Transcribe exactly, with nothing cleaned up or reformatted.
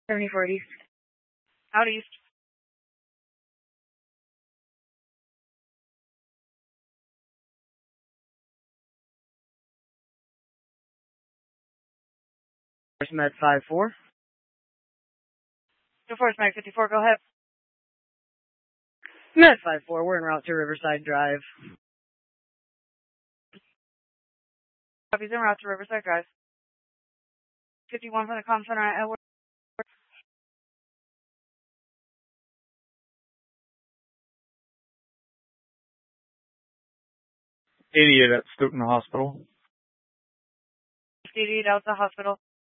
seventy-four East. Out East. Med five four. Air Force Med fifty-four, go ahead. Med five four, we're en route to Riverside Drive. Copies en route to Riverside Drive. fifty-one from the comm center at Edward. eighty-eight at Stoughton Hospital. eighty-eight out to the hospital.